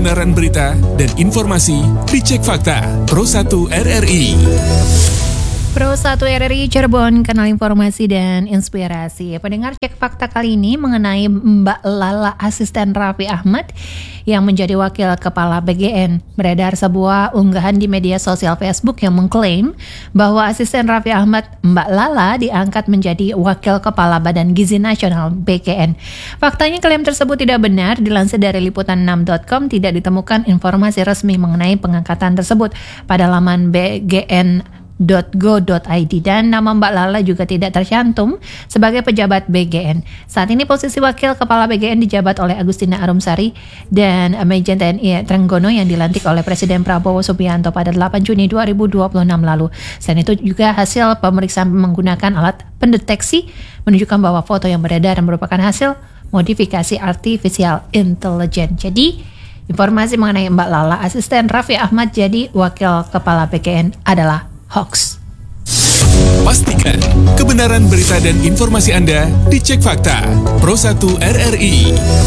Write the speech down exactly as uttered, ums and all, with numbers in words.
kebenaran berita dan informasi dicek fakta. Pro satu R R I. Pro satu R R I Cirebon, kanal informasi dan inspirasi. Pendengar, cek fakta kali ini mengenai Mbak Lala, asisten Raffi Ahmad yang menjadi wakil kepala B G N. Beredar sebuah unggahan di media sosial Facebook yang mengklaim bahwa asisten Raffi Ahmad, Mbak Lala, diangkat menjadi wakil kepala Badan Gizi Nasional B G N. Faktanya klaim tersebut tidak benar. Dilansir dari liputan enam titik com, tidak ditemukan informasi resmi mengenai pengangkatan tersebut pada laman b g n dot go dot i d, dan nama Mbak Lala juga tidak tercantum sebagai pejabat B G N. Saat ini posisi wakil kepala B G N dijabat oleh Agustina Arumsari dan Majen T N I Trenggono yang dilantik oleh Presiden Prabowo Subianto pada delapan Juni dua ribu dua puluh enam lalu. Selain itu juga hasil pemeriksaan menggunakan alat pendeteksi menunjukkan bahwa foto yang beredar merupakan hasil modifikasi artificial intelligence. Jadi informasi mengenai Mbak Lala, asisten Raffi Ahmad jadi wakil kepala B G N adalah hoax. Pastikan kebenaran berita dan informasi Anda dicek fakta. Pro satu R R I.